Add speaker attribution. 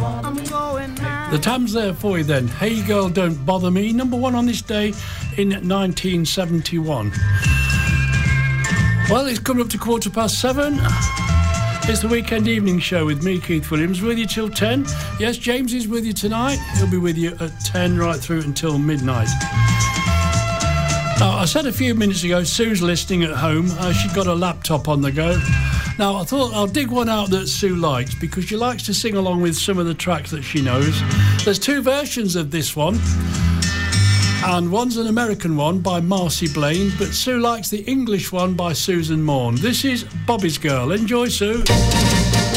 Speaker 1: The Tams there for you then. Hey Girl Don't Bother Me, number one on this day in 1971. Well, it's coming up to 7:15. It's the Weekend Evening Show with me, Keith Williams, with you till 10. Yes, James is with you tonight. He'll be with you at 10 right through until midnight. Now, I said a few minutes ago, Sue's listening at home. She's got a laptop on the go. Now, I thought I'll dig one out that Sue likes, because she likes to sing along with some of the tracks that she knows. There's two versions of this one, and one's an American one by Marcy Blaine, but Sue likes the English one by Susan Morn. This is Bobby's Girl. Enjoy, Sue.